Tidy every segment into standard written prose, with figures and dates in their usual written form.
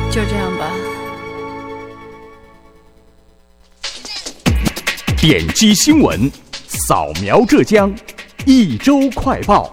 就这样吧。 点击新闻，扫描浙江，一周快报。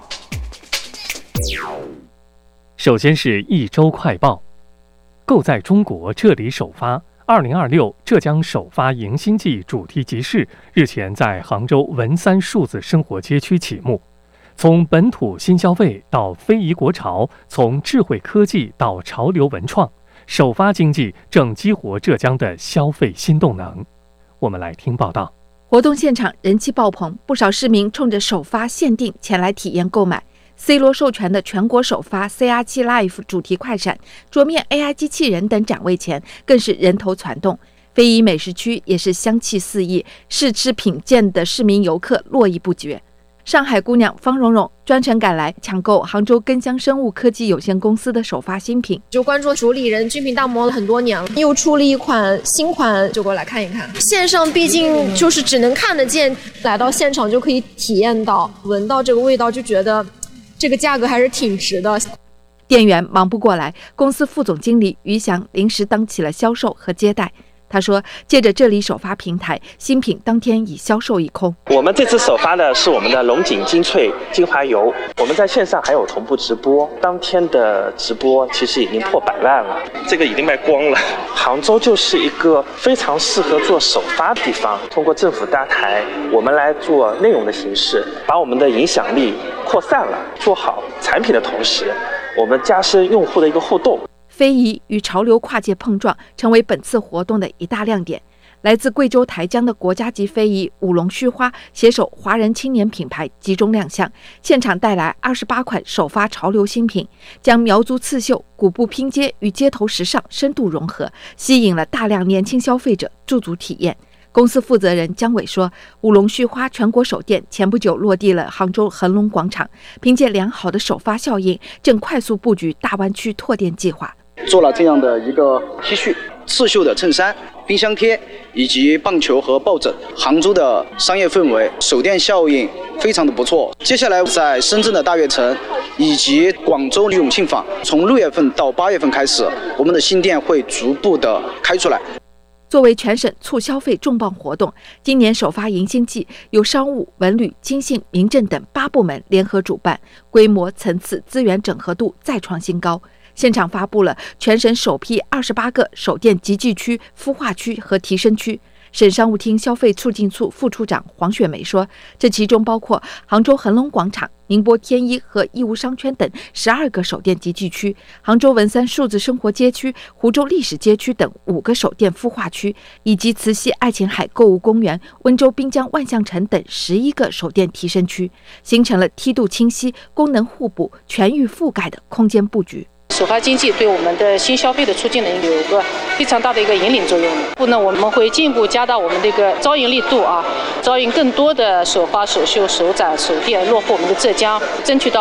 首先是一周快报，购在中国这里首发。2026浙江首发迎新季主题集市日前在杭州文三数字生活街区启幕。从本土新消费到非遗国潮，从智慧科技到潮流文创，首发经济正激活浙江的消费新动能。我们来听报道。 活动现场人气爆棚，不少市民冲着首发限定前来体验购买。C 罗授权的全国首发 CR7 Life 主题快闪、桌面 AI 机器人等展位前，更是人头攒动。非遗美食区也是香气四溢，试吃品鉴的市民游客络绎不绝。上海姑娘方蓉蓉专程赶来抢购杭州根香生物科技有限公司的首发新品， 就关注主理人君品大模很多年了，又出了一款新款，就过来看一看。线上毕竟就是只能看得见，来到现场就可以体验到、闻到这个味道，就觉得这个价格还是挺值的。 店员忙不过来，公司副总经理于翔临时当起了销售和接待。他说，借着这里首发平台，新品当天已销售一空。 我们这次首发的是我们的龙井精粹精华油，我们在线上还有同步直播，当天的直播其实已经破100万了，这个已经卖光了。杭州就是一个非常适合做首发的地方，通过政府搭台，我们来做内容的形式，把我们的影响力扩散了，做好产品的同时，我们加深用户的一个互动。 非遗与潮流跨界碰撞，成为本次活动的一大亮点。来自贵州台江的国家级非遗舞龙须花携手华人青年品牌集中亮相，现场带来28款首发潮流新品，将苗族刺绣、古布拼接与街头时尚深度融合，吸引了大量年轻消费者驻足体验。公司负责人姜伟说，舞龙须花全国首店前不久落地了杭州恒隆广场，凭借良好的首发效应，正快速布局大湾区拓店计划。 做了这样的一个 T 恤、刺绣的衬衫、冰箱贴以及棒球和抱枕。杭州的商业氛围、首店效应非常的不错。接下来在深圳的大悦城以及广州永庆坊，从6月份到8月份开始，我们的新店会逐步的开出来。 作为全省促消费重磅活动，今年首发迎新季由商务、文旅、经信、民政等8部门联合主办，规模、层次、资源整合度再创新高。现场发布了全省首批28个首店集聚区、孵化区和提升区。省商务厅消费促进处副处长黄雪梅说，这其中包括杭州恒隆广场、宁波天一和义乌商圈等12个首店集聚区，杭州文三数字生活街区、湖州历史街区等5个首店孵化区，以及慈溪爱琴海购物公园、温州滨江万象城等11个首店提升区，形成了梯度清晰、功能互补、全域覆盖的空间布局。 首发经济对我们的新消费的促进能有个非常大的一个引领作用。我们会进一步加大我们这个招引力度招引更多的首发、首秀、首展、首店落户我们的浙江，争取到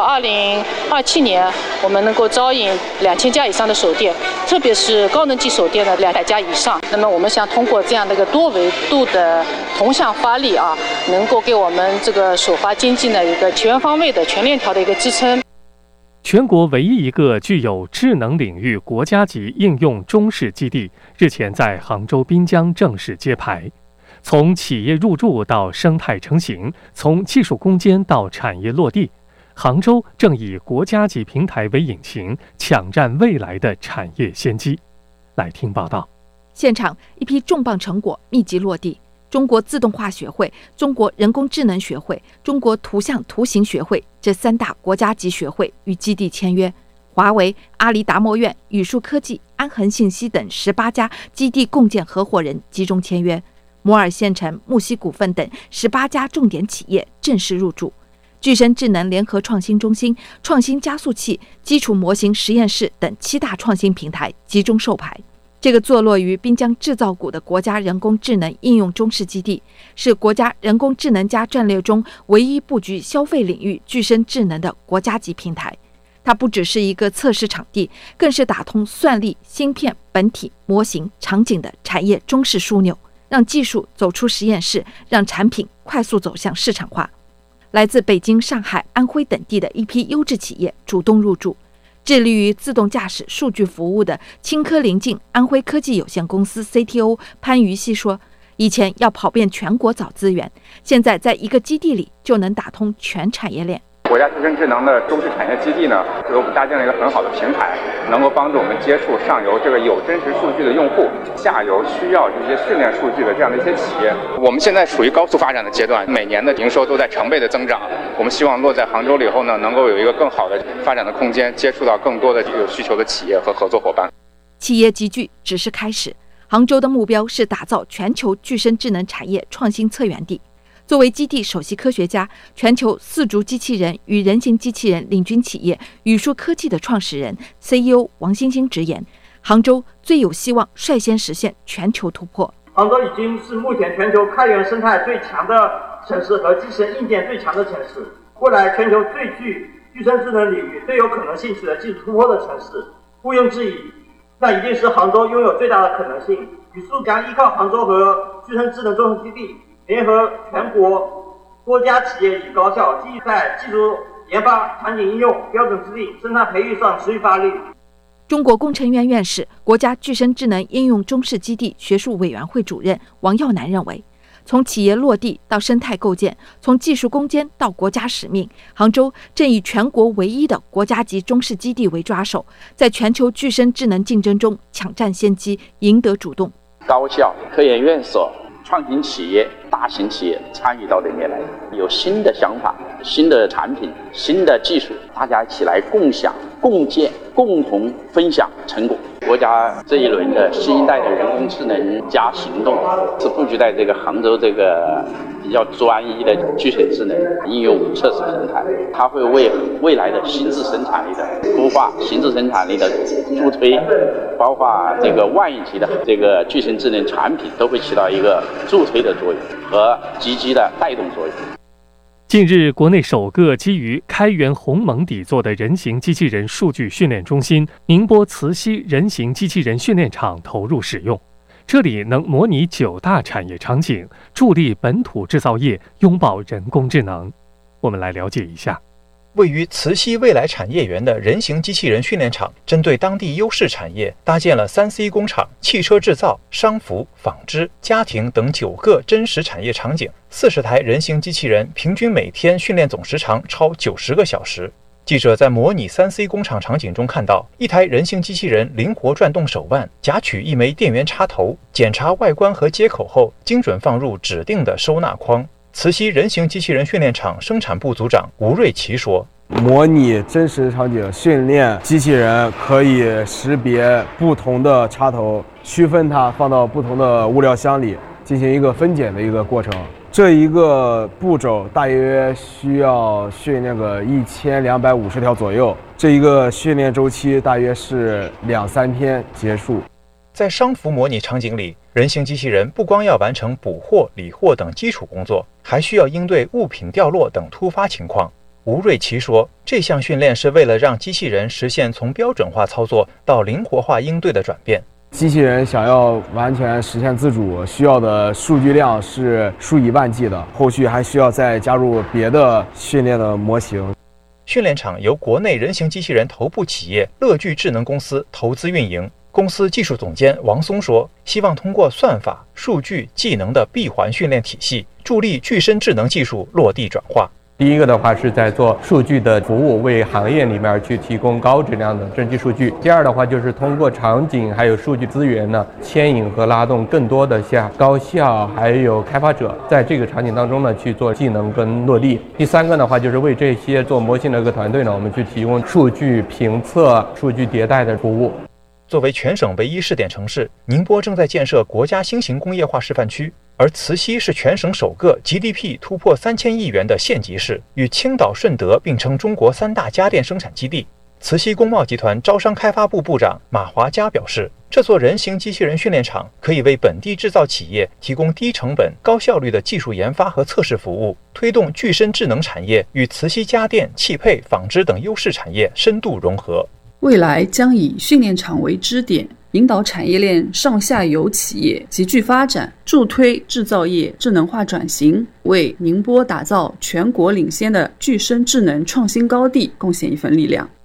2027年我们能够招引2000家以上的首店，特别是高能级首店的200家以上。那么我们想通过这样的一个多维度的同向发力能够给我们这个首发经济呢一个全方位的全链条的一个支撑。 全国唯一一个具有智能领域国家级应用中试基地日前在杭州滨江正式揭牌。从企业入驻到生态成型，从技术攻坚到产业落地，杭州正以国家级平台为引擎，抢占未来的产业先机。来听报道。 现场一批重磅成果密集落地。中国自动化学会、中国人工智能学会、中国图像图形学会这3大国家级学会与基地签约，华为、阿里达摩院、宇树科技、安恒信息等18家基地共建合伙人集中签约，摩尔县城、木西股份等18家重点企业正式入驻，具身智能联合创新中心、创新加速器、基础模型实验室等7大创新平台集中授牌。这个坐落于滨江制造谷的国家人工智能应用中试基地，是国家人工智能加战略中唯一布局消费领域具身智能的国家级平台。它不只是一个测试场地，更是打通算力、芯片、本体、模型、场景的产业中试枢纽，让技术走出实验室，让产品快速走向市场化。来自北京、上海、安徽等地的一批优质企业主动入驻。 致力于自动驾驶数据服务的青科临近安徽科技有限公司 CTO 潘于熙说，以前要跑遍全国找资源，现在在一个基地里就能打通全产业链。 国家计生智能的中式产业基地呢，给我们搭建了一个很好的平台，能够帮助我们接触上游这个有真实数据的用户，下游需要这些训练数据的这样的一些企业。我们现在处于高速发展的阶段，每年的营收都在成倍的增长。我们希望落在杭州了以后呢，能够有一个更好的发展的空间，接触到更多的有需求的企业和合作伙伴。 企业集聚只是开始，杭州的目标是打造全球具身智能产业创新策源地。作为基地首席科学家、全球4足机器人与人形机器人领军企业宇树科技的创始人 CEO 王欣欣直言，杭州最有希望率先实现全球突破。 杭州已经是目前全球开源生态最强的城市和机器人硬件最强的城市，未来全球最具具身智能领域最有可能性取得技术突破的城市，毋庸置疑，那一定是杭州拥有最大的可能性。宇树将依靠杭州和具身智能综合基地，联合全国多家企业与高校，继续在技术研发、场景应用、标准制定、生态培育上持续发力。 中国工程院院士、国家具身智能应用中式基地学术委员会主任王耀南认为，从企业落地到生态构建，从技术攻坚到国家使命，杭州正以全国唯一的国家级中式基地为抓手，在全球具身智能竞争中抢占先机，赢得主动。 高校、科研院所、创新企业、大型企业参与到里面来，有新的想法、新的产品、新的技术，大家一起来共享、共建、共同分享成果。国家这一轮的新一代的人工智能加行动，是布局在这个杭州这个比较专一的具身智能应用测试平台，它会为未来的新质生产力的孵化、新质生产力的助推，包括这个万亿级的这个具身智能产品，都会起到一个助推的作用和积极的带动作用。 近日，国内首个基于开源鸿蒙底座的人形机器人数据训练中心——宁波慈溪人形机器人训练场投入使用。这里能模拟9大产业场景，助力本土制造业拥抱人工智能。我们来了解一下。 位于慈溪未来产业园的人形机器人训练场，针对当地优势产业搭建了3C 工厂、汽车制造、商服、纺织、家庭等9个真实产业场景。40台人形机器人平均每天训练总时长超90个小时。记者在模拟3C 工厂场景中看到，一台人形机器人灵活转动手腕，夹取一枚电源插头，检查外观和接口后，精准放入指定的收纳筐。慈溪人形机器人训练场生产部组长吴瑞奇说， 模拟真实场景训练机器人可以识别不同的插头，区分它放到不同的物料箱里，进行一个分拣的一个过程。这一个步骤大约需要训练个1250条左右，这一个训练周期大约是2-3天结束。 在商服模拟场景里，人形机器人不光要完成补货、理货等基础工作，还需要应对物品掉落等突发情况。吴瑞奇说，这项训练是为了让机器人实现从标准化操作到灵活化应对的转变。 机器人想要完全实现自主，需要的数据量是数以万计的，后续还需要再加入别的训练的模型。 训练场由国内人形机器人头部企业乐聚智能公司投资运营。公司技术总监王松说，希望通过算法、数据、技能的闭环训练体系，助力具身智能技术落地转化。 第一个的话是在做数据的服务，为行业里面去提供高质量的真机数据。第二的话就是通过场景还有数据资源呢，牵引和拉动更多的像高校还有开发者，在这个场景当中呢去做技能跟落地。第三个的话就是为这些做模型的一个团队呢，我们去提供数据评测、数据迭代的服务。 作为全省唯一试点城市，宁波正在建设国家新型工业化示范区，而慈溪是全省首个 GDP 突破3000亿元的县级市，与青岛、顺德并称中国3大家电生产基地。慈溪工贸集团招商开发部部长马华佳表示，这座人形机器人训练场可以为本地制造企业提供低成本、高效率的技术研发和测试服务，推动具身智能产业与慈溪家电、汽配、纺织等优势产业深度融合。 未来将以训练场为支点，引导产业链上下游企业集聚发展，助推制造业智能化转型，为宁波打造全国领先的具身智能创新高地贡献一份力量。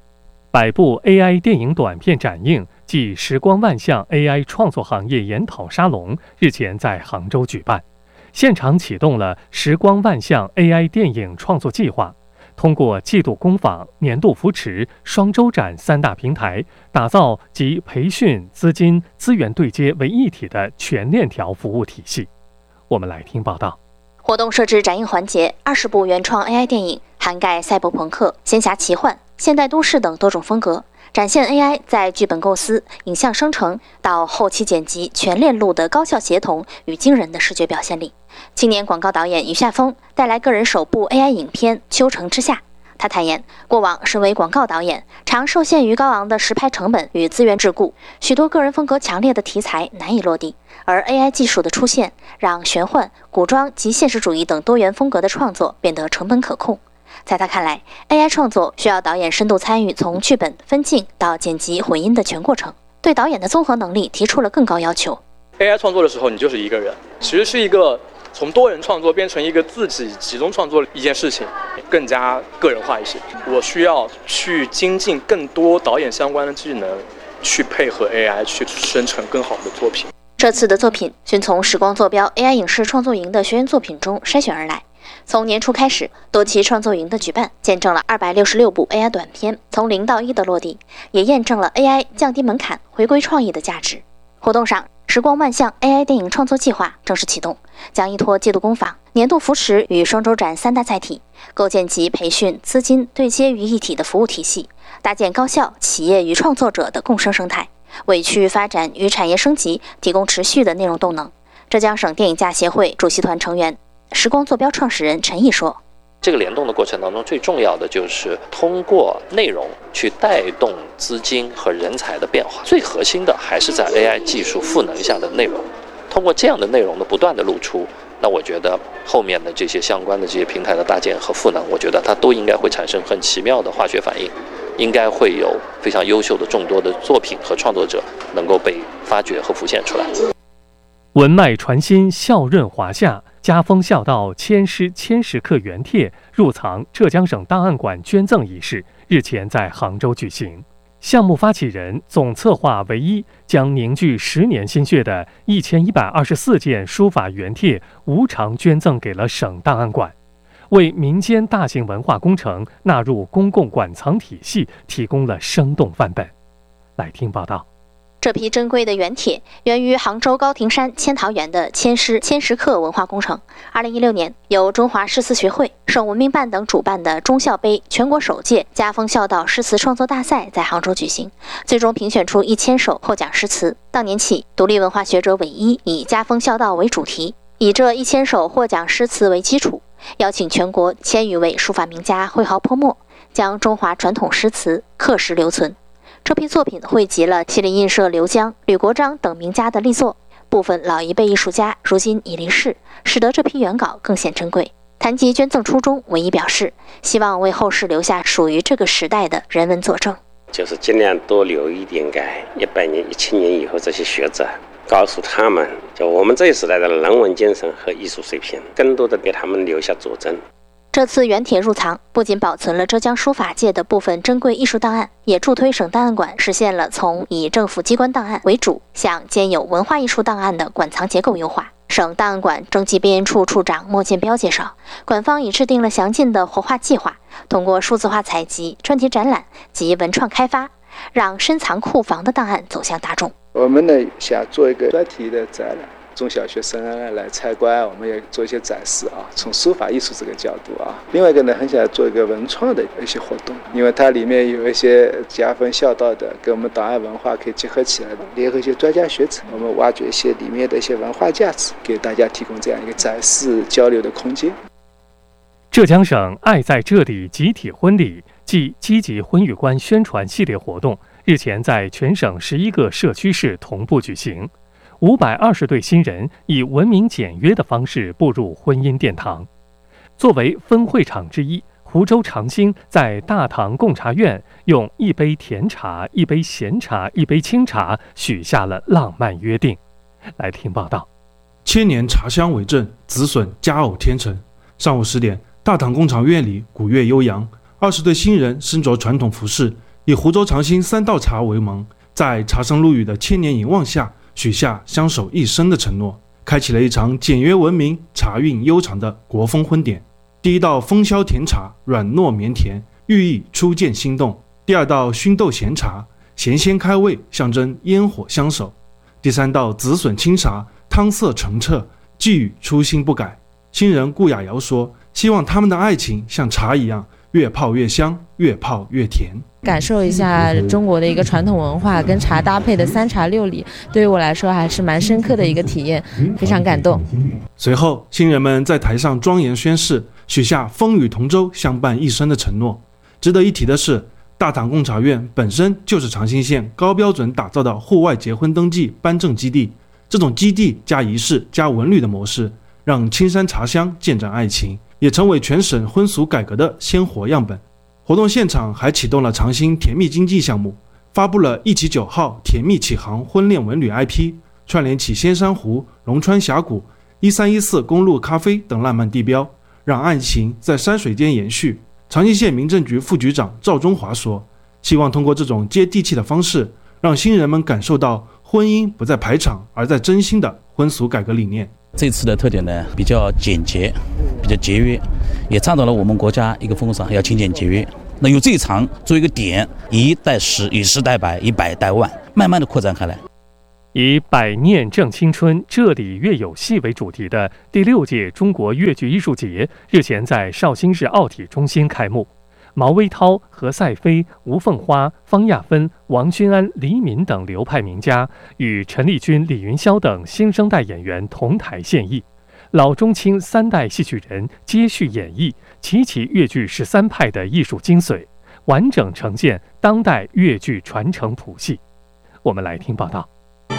百部 AI 电影短片展映暨时光万象 AI 创作行业研讨沙龙日前在杭州举办，现场启动了时光万象 AI 电影创作计划，通过季度工坊、年度扶持、双周展3大平台，打造集培训、资金、资源对接为一体的全链条服务体系。我们来听报道。 活动设置展映环节，20部原创 AI 电影，涵盖赛博朋克、仙侠奇幻、现代都市等多种风格，展现 AI 在剧本构思、影像生成到后期剪辑全链路的高效协同与惊人的视觉表现力。青年广告导演余夏峰带来个人首部 AI 影片《秋城之下》。他坦言，过往身为广告导演，常受限于高昂的实拍成本与资源桎梏，许多个人风格强烈的题材难以落地。而 AI 技术的出现，让玄幻、古装及现实主义等多元风格的创作变得成本可控。在他看来 ，AI 创作需要导演深度参与从剧本、分镜到剪辑、混音的全过程，对导演的综合能力提出了更高要求。 AI 创作的时候，你就是一个人，其实是一个从多人创作变成一个自己集中创作的一件事情，更加个人化一些。我需要去精进更多导演相关的技能，去配合 AI 去生成更好的作品。 这次的作品均从时光坐标 AI 影视创作营的学员作品中筛选而来。从年初开始，多期创作营的举办，见证了266部 AI 短片从0到1的落地，也验证了 AI 降低门槛、回归创意的价值。活动上，时光万象 AI 电影创作计划正式启动，将依托季度工坊、年度扶持与双周展3大载体，构建集培训、资金对接于一体的服务体系，搭建高效企业与创作者的共生生态，为区域发展与产业升级提供持续的内容动能。浙江省电影架协会主席团成员、时光坐标创始人陈毅说， 这个联动的过程当中，最重要的就是通过内容去带动资金和人才的变化，最核心的还是在 AI 技术赋能下的内容。通过这样的内容的不断的露出，那我觉得后面的这些相关的这些平台的搭建和赋能，我觉得它都应该会产生很奇妙的化学反应，应该会有非常优秀的众多的作品和创作者能够被发掘和浮现出来。 文脉传心，孝润华夏，家风孝道千诗千石刻原帖入藏浙江省档案馆捐赠仪式日前在杭州举行。项目发起人、总策划唯一将凝聚10年心血的1124件书法原帖无偿捐赠给了省档案馆，为民间大型文化工程纳入公共馆藏体系提供了生动范本。来听报道。 这批珍贵的原帖源于杭州高亭山千桃园的千诗千石刻文化工程。2016年，由中华诗词学会、省文明办等主办的忠孝杯全国首届家风孝道诗词创作大赛在杭州举行，最终评选出1000首获奖诗词。当年起，独立文化学者唯一以家风孝道为主题，以这1000首获奖诗词为基础，邀请全国1000余位书法名家挥毫泼墨，将中华传统诗词刻石留存。这批作品汇集了西泠印社刘江、吕国璋等名家的力作，部分老一辈艺术家如今已离世，使得这批原稿更显珍贵。谈及捐赠初衷，唯一表示希望为后世留下属于这个时代的人文佐证， 就是尽量多留一点给100年、1000年以后这些学者，告诉他们，就我们这一时代的人文精神和艺术水平，更多的给他们留下佐证。 这次原帖入藏不仅保存了浙江书法界的部分珍贵艺术档案，也助推省档案馆实现了从以政府机关档案为主向兼有文化艺术档案的馆藏结构优化。省档案馆征集编研处处长莫建彪介绍，馆方已制定了详尽的活化计划，通过数字化采集、专题展览及文创开发，让深藏库房的档案走向大众。 我们呢想做一个专题的展览，中小学生来参观，我们也做一些展示啊，从书法艺术这个角度啊。另外一个呢，很想做一个文创的一些活动，因为它里面有一些家风孝道的，跟我们档案文化可以结合起来的，联合一些专家学者，我们挖掘一些里面的一些文化价值，给大家提供这样一个展示交流的空间。 浙江省爱在这里集体婚礼暨积极婚育观宣传系列活动日前在全省11个社区市同步举行。520对新人以文明简约的方式步入婚姻殿堂。作为分会场之一，湖州长兴在大唐贡茶院用一杯甜茶、一杯咸茶、一杯清茶许下了浪漫约定。来听报道。 千年茶香为证，子孙佳偶天成。上午10点，大唐贡茶院里鼓乐悠扬，20对新人身着传统服饰， 以湖州长兴3道茶为盟，在茶圣陆羽的千年引望下，许下相守一生的承诺，开启了一场简约文明、茶韵悠长的国风婚典。第一道风萧甜茶，软糯绵甜，寓意初见心动；第二道熏豆咸茶，咸鲜开胃，象征烟火相守；第三道紫笋清茶，汤色澄澈，寄语初心不改。新人顾雅瑶说，希望他们的爱情像茶一样，越泡越香，越泡越甜。 感受一下中国的一个传统文化跟茶搭配的3茶6礼，对于我来说还是蛮深刻的一个体验，非常感动。 随后，新人们在台上庄严宣誓，许下风雨同舟、相伴一生的承诺。值得一提的是，大唐贡茶院本身就是长兴县高标准打造的户外结婚登记颁证基地，这种基地加仪式加文旅的模式，让青山茶香见证爱情，也成为全省婚俗改革的鲜活样本。活动现场还启动了长兴甜蜜经济项目，发布了1期9号甜蜜启航婚恋文旅 IP， 串联起仙山湖、龙川峡谷、1314公路咖啡等浪漫地标，让爱情在山水间延续。长兴县民政局副局长赵中华说，希望通过这种接地气的方式，让新人们感受到婚姻不再排场，而在真心的婚俗改革理念。 这次的特点呢，比较简洁，比较节约，也倡导了我们国家一个风尚，要勤俭节约。那由这一场做一个点，以1代10，以10代100，以100代100，慢慢的扩展开来。 以百念正青春，这里乐有戏为主题的第6届中国越剧艺术节日前在绍兴市奥体中心开幕。毛微涛、何赛飞、吴凤花、方亚芬、王君安、黎敏等流派名家与陈丽君、李云霄等新生代演员同台献艺，老中青3代戏曲人接续演绎，齐齐越剧13派的艺术精髓，完整呈现当代越剧传承谱系。我们来听报道。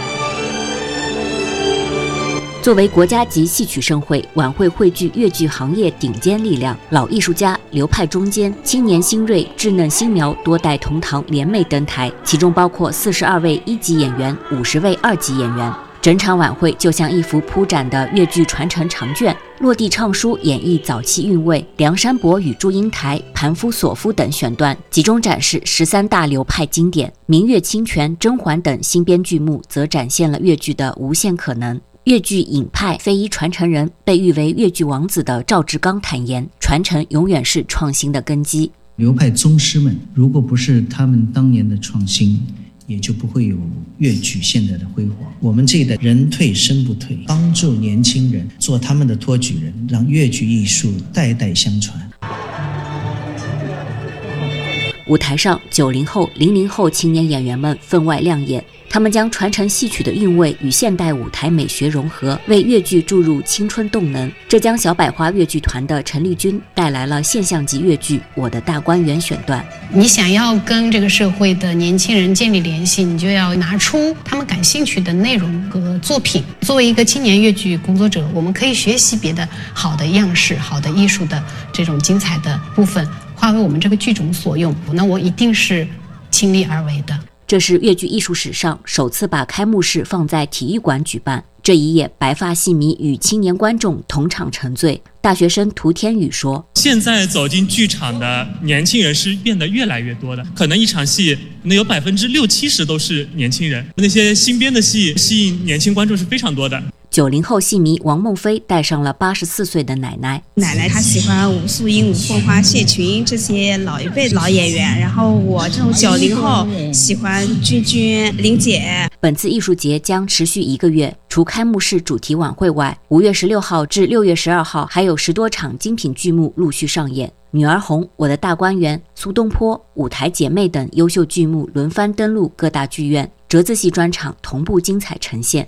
作为国家级戏曲盛会，晚会汇聚越剧行业顶尖力量、老艺术家、流派中坚、青年新锐、稚嫩新苗多代同堂联袂登台，其中包括42位1级演员、50位2级演员。整场晚会就像一幅铺展的越剧传承长卷，落地唱书演绎早期韵味、梁山伯与祝英台、盘夫索夫等选段，集中展示13大流派经典。明月清泉、甄嬛等新编剧目则展现了越剧的无限可能。越剧影派非遗传承人，被誉为越剧王子的赵志刚坦言，传承永远是创新的根基。 流派宗师们，如果不是他们当年的创新，也就不会有越剧现在的辉煌。我们这一代人退身不退，帮助年轻人做他们的托举人，让越剧艺术代代相传。 舞台上，90后、00后青年演员们分外亮眼。他们将传承戏曲的韵味与现代舞台美学融合，为越剧注入青春动能。浙江小百花越剧团的陈丽君带来了现象级越剧《我的大观园》选段。 你想要跟这个社会的年轻人建立联系，你就要拿出他们感兴趣的内容和作品。作为一个青年越剧工作者，我们可以学习别的好的样式、好的艺术的这种精彩的部分，化为我们这个剧种所用。那我一定是倾力而为的。 这是越剧艺术史上首次把开幕式放在体育馆举办，这一夜白发戏迷与青年观众同场沉醉。大学生涂天宇说， 现在走进剧场的年轻人是变得越来越多的，可能一场戏能有60%-70%都是年轻人，那些新编的戏吸引年轻观众是非常多的。 90后戏迷王梦飞带上了84岁的奶奶。 奶奶她喜欢吴素英、吴凤花、谢群这些老一辈老演员，然后我这种90后喜欢君君、玲姐。 本次艺术节将持续1个月，除开幕式主题晚会外，5月16号至6月12号还有10多场精品剧目陆续上演。女儿红、我的大观园、苏东坡、舞台姐妹等优秀剧目轮番登陆各大剧院，折子戏专场同步精彩呈现。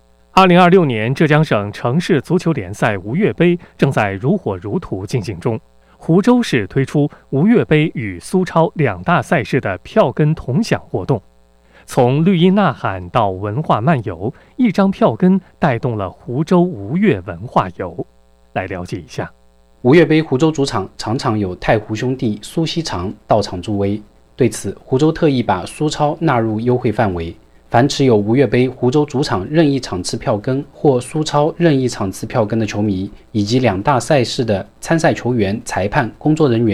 2026年浙江省城市足球联赛吴越杯正在如火如荼进行中。湖州市推出吴越杯与苏超2大赛事的票根同享活动，从绿茵呐喊到文化漫游，一张票根带动了湖州吴越文化游。来了解一下。 吴越杯湖州主场场场有太湖兄弟、苏锡常到场助威，对此湖州特意把苏超纳入优惠范围。凡持有吴越杯湖州主场任意场次票根或苏超任意场次票根的球迷，以及2大赛事的参赛球员、裁判、工作人员，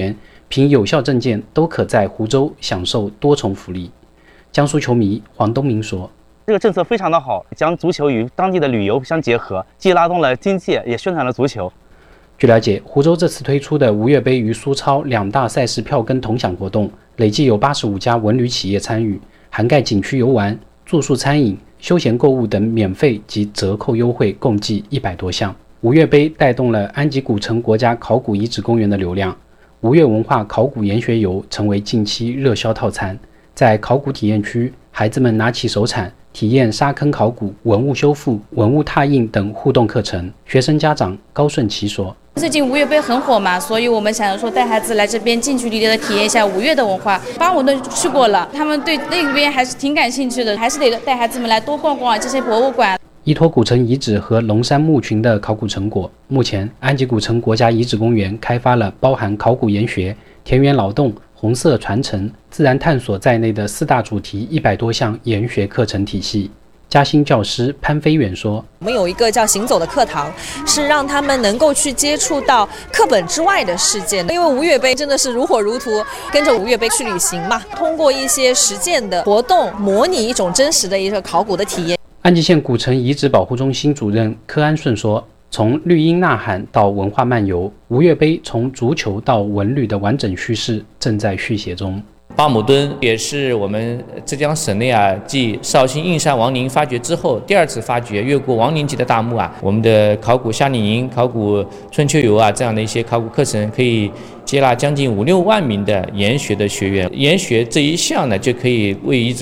凭有效证件都可在湖州享受多重福利。江苏球迷黄东明说：“ 这个政策非常的好，将足球与当地的旅游相结合，既拉动了经济，也宣传了足球。” 据了解，湖州这次推出的吴越杯与苏超2大赛事票根同享活动，累计有85家文旅企业参与，涵盖景区游玩、住宿、餐饮、休闲购物等免费及折扣优惠，共计100多项。吴越杯带动了安吉古城国家考古遗址公园的流量，吴越文化考古研学游成为近期热销套餐。在考古体验区，孩子们拿起手铲体验沙坑考古、文物修复、文物拓印等互动课程。学生家长高顺琪说：“ 最近吴越杯很火嘛，所以我们想说带孩子来这边近距离的体验一下吴越的文化。巴文都去过了，他们对那边还是挺感兴趣的，还是得带孩子们来多逛逛这些博物馆。” 依托古城遗址和龙山墓群的考古成果，目前安吉古城国家遗址公园开发了包含考古研学、田园劳动、红色传承、自然探索在内的4大主题100多项研学课程体系。嘉兴教师潘飞远说：“ 我们有一个叫行走的课堂，是让他们能够去接触到课本之外的世界。因为吴越杯真的是如火如荼，跟着吴越杯去旅行嘛，通过一些实践的活动，模拟一种真实的一个考古的体验。” 安吉县古城遗址保护中心主任柯安顺说：“从绿茵呐喊到文化漫游，吴越杯从足球到文旅的完整叙事正在续写中。” 巴姆墩也是我们浙江省内继绍兴映山王陵发掘之后第2次发掘越过亡灵级的大墓我们的考古夏令营、考古春秋游这样的一些考古课程可以接纳将近5-6万名的研学的学员，研学这一项呢就可以为遗址